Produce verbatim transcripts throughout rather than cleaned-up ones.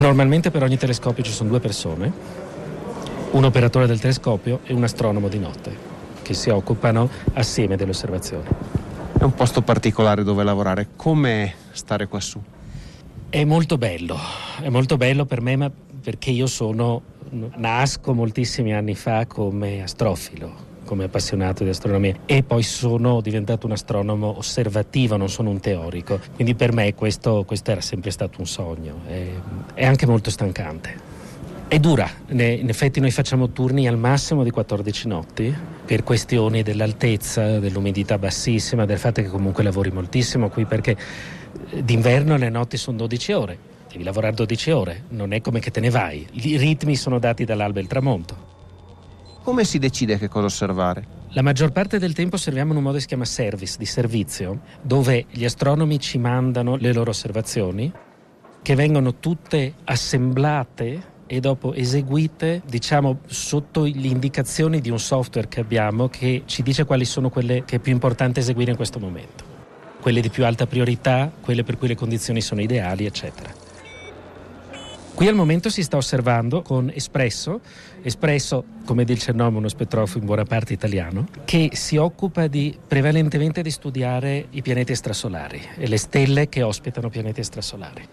Normalmente per ogni telescopio ci sono due persone, un operatore del telescopio e un astronomo di notte, che si occupano assieme delle osservazioni. È un posto particolare dove lavorare. Com'è stare quassù? È molto bello, è molto bello per me, ma perché io sono, nasco moltissimi anni fa come astrofilo, come appassionato di astronomia, e poi sono diventato un astronomo osservativo, non sono un teorico, quindi per me questo, questo era sempre stato un sogno. È, è anche molto stancante, è dura. In effetti noi facciamo turni al massimo di quattordici notti per questioni dell'altezza, dell'umidità bassissima, del fatto che comunque lavori moltissimo qui, perché d'inverno le notti sono dodici ore, devi lavorare dodici ore, non è come che te ne vai, i ritmi sono dati dall'alba e il tramonto. Come si decide che cosa osservare? La maggior parte del tempo osserviamo in un modo che si chiama service, di servizio, dove gli astronomi ci mandano le loro osservazioni, che vengono tutte assemblate e dopo eseguite, diciamo, sotto le indicazioni di un software che abbiamo, che ci dice quali sono quelle che è più importante eseguire in questo momento, quelle di più alta priorità, quelle per cui le condizioni sono ideali, eccetera. Qui al momento si sta osservando con Espresso, Espresso, come dice il nome, uno spettrografo in buona parte italiano, che si occupa di, prevalentemente di studiare i pianeti extrasolari e le stelle che ospitano pianeti extrasolari.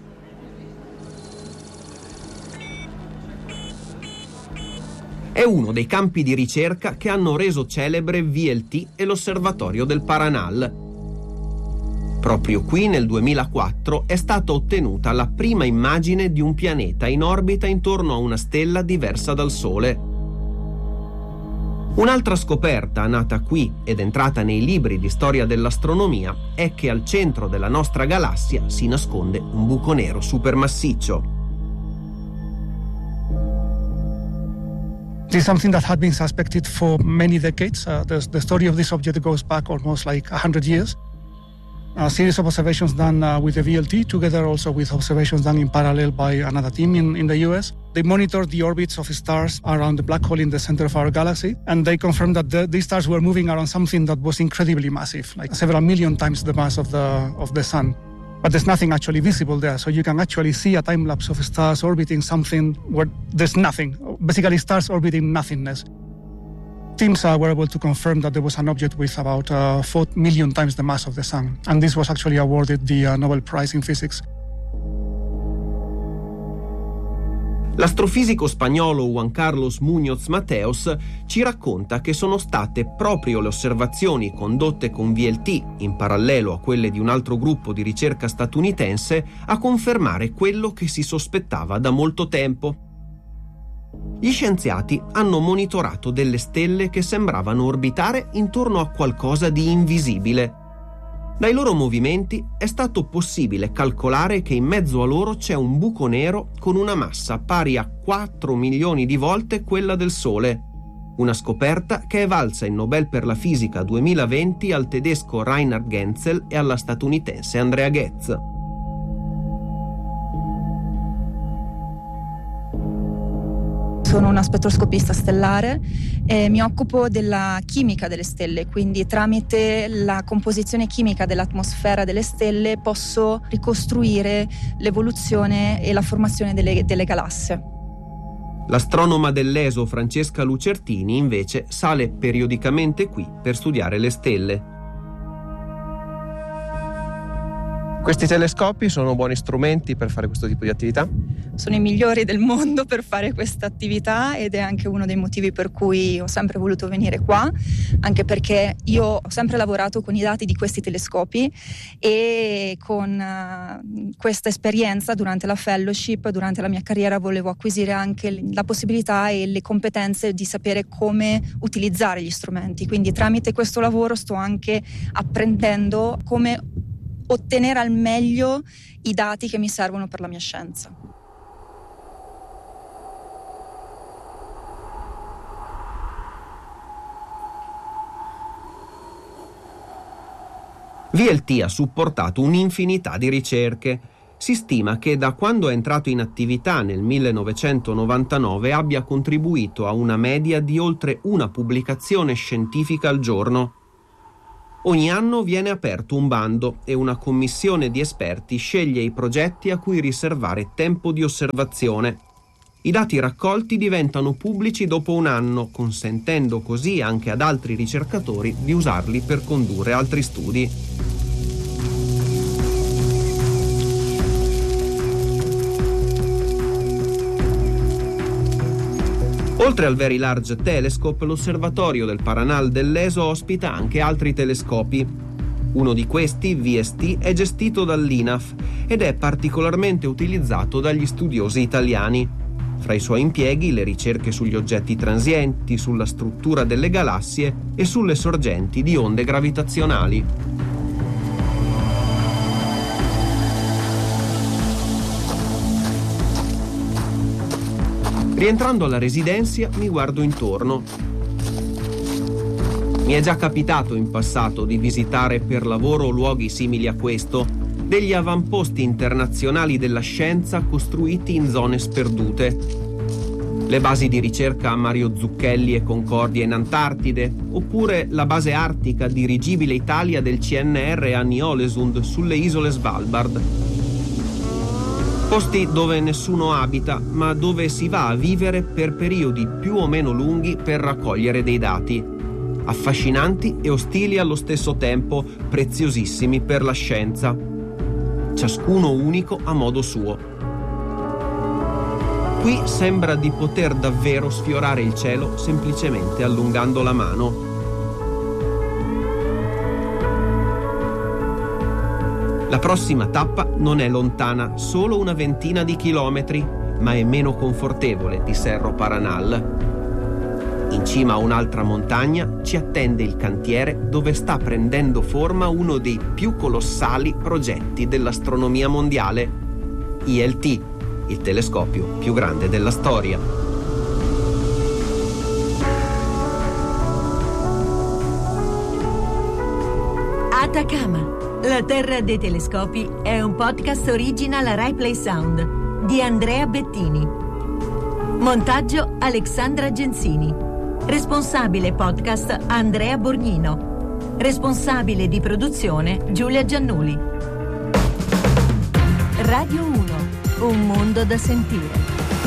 È uno dei campi di ricerca che hanno reso celebre V L T e l'osservatorio del Paranal. Proprio qui nel duemilaquattro è stata ottenuta la prima immagine di un pianeta in orbita intorno a una stella diversa dal Sole. Un'altra scoperta nata qui ed entrata nei libri di storia dell'astronomia è che al centro della nostra galassia si nasconde un buco nero supermassiccio. This is something that had been suspected for many decades. Uh, the, the story of this object goes back almost like one hundred years. A series of observations done uh, with the V L T, together also with observations done in parallel by another team in, in the U S. They monitored the orbits of stars around the black hole in the center of our galaxy, and they confirmed that the, these stars were moving around something that was incredibly massive, like several million times the mass of the, of the sun. But there's nothing actually visible there, so you can actually see a time-lapse of stars orbiting something where there's nothing, basically stars orbiting nothingness. Teams uh, were able to confirm that there was an object with about uh, four million times the mass of the Sun, and this was actually awarded the uh, Nobel Prize in Physics. L'astrofisico spagnolo Juan Carlos Muñoz Mateos ci racconta che sono state proprio le osservazioni condotte con V L T, in parallelo a quelle di un altro gruppo di ricerca statunitense, a confermare quello che si sospettava da molto tempo. Gli scienziati hanno monitorato delle stelle che sembravano orbitare intorno a qualcosa di invisibile. Dai loro movimenti è stato possibile calcolare che in mezzo a loro c'è un buco nero con una massa pari a quattro milioni di volte quella del Sole. Una scoperta che è valsa il Nobel per la fisica duemilaventi al tedesco Reinhard Genzel e alla statunitense Andrea Ghez. Sono una spettroscopista stellare e mi occupo della chimica delle stelle, quindi tramite la composizione chimica dell'atmosfera delle stelle posso ricostruire l'evoluzione e la formazione delle, delle galassie. L'astronoma dell'E S O Francesca Lucertini invece sale periodicamente qui per studiare le stelle. Questi telescopi sono buoni strumenti per fare questo tipo di attività? Sono i migliori del mondo per fare questa attività ed è anche uno dei motivi per cui ho sempre voluto venire qua, anche perché io ho sempre lavorato con i dati di questi telescopi e con uh, questa esperienza durante la fellowship, durante la mia carriera, volevo acquisire anche la possibilità e le competenze di sapere come utilizzare gli strumenti. Quindi tramite questo lavoro sto anche apprendendo come ottenere al meglio i dati che mi servono per la mia scienza. V L T ha supportato un'infinità di ricerche. Si stima che da quando è entrato in attività nel millenovecentonovantanove abbia contribuito a una media di oltre una pubblicazione scientifica al giorno. Ogni anno viene aperto un bando e una commissione di esperti sceglie i progetti a cui riservare tempo di osservazione. I dati raccolti diventano pubblici dopo un anno, consentendo così anche ad altri ricercatori di usarli per condurre altri studi. Oltre al Very Large Telescope, l'osservatorio del Paranal dell'E S O ospita anche altri telescopi. Uno di questi, V S T, è gestito dall'I N A F ed è particolarmente utilizzato dagli studiosi italiani. Fra i suoi impieghi le ricerche sugli oggetti transienti, sulla struttura delle galassie e sulle sorgenti di onde gravitazionali. Rientrando alla residenza mi guardo intorno. Mi è già capitato in passato di visitare per lavoro luoghi simili a questo, degli avamposti internazionali della scienza costruiti in zone sperdute. Le basi di ricerca a Mario Zucchelli e Concordia in Antartide, oppure la base artica dirigibile Italia del C N R a Ny-Ålesund sulle isole Svalbard. Posti dove nessuno abita, ma dove si va a vivere per periodi più o meno lunghi per raccogliere dei dati. Affascinanti e ostili allo stesso tempo, preziosissimi per la scienza. Ciascuno unico a modo suo. Qui sembra di poter davvero sfiorare il cielo semplicemente allungando la mano. La prossima tappa non è lontana, solo una ventina di chilometri, ma è meno confortevole di Cerro Paranal. In cima a un'altra montagna ci attende il cantiere dove sta prendendo forma uno dei più colossali progetti dell'astronomia mondiale, I L T, il telescopio più grande della storia. Atacama, la terra dei telescopi, è un podcast original Rai Play Sound di Andrea Bettini. Montaggio Alexandra Genzini. Responsabile podcast Andrea Borgnino. Responsabile di produzione Giulia Giannuli. Radio uno, un mondo da sentire.